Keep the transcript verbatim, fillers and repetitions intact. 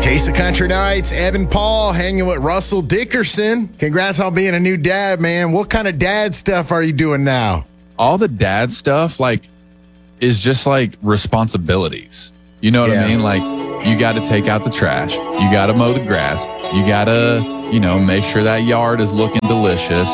Taste of Country Nights, Evan Paul hanging with Russell Dickerson. Congrats on being a new dad, man. What kind of dad stuff are you doing now? All the dad stuff, like, is just like responsibilities. You know what Yeah. I mean? Like, you got to take out the trash. You got to mow the grass. You got to, you know, make sure that yard is looking delicious.